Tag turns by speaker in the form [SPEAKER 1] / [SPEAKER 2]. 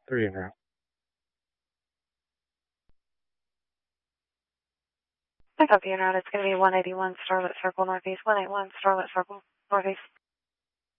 [SPEAKER 1] 3 en route.
[SPEAKER 2] Pick up the route. It's going to be 181 Starlit Circle Northeast, 181 Starlit Circle Northeast.